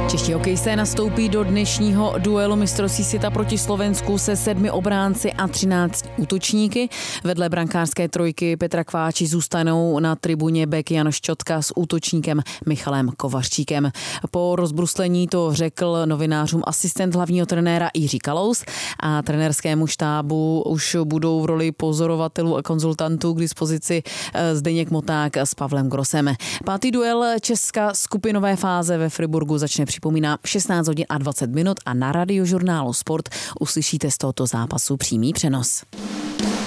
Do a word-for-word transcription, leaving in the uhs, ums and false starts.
Čeští hokejisté nastoupí do dnešního duelu mistrovství světa proti Slovensku se sedmi obránci a třinácti útočníky. Vedle brankářské trojky Petra Kváči zůstanou na tribuně bek Jan Ščotka s útočníkem Michalem Kovařčíkem. Po rozbruslení to řekl novinářům asistent hlavního trenéra Jiří Kalous a trenérskému štábu už budou v roli pozorovatelů a konzultantů k dispozici Zdeněk Moták s Pavlem Grossem. Pátý duel Česka skupinové fáze ve Friburgu začne, připomíná, šestnáct hodin a dvacet minut a na Radiožurnálu Sport uslyšíte z tohoto zápasu přímý přenos.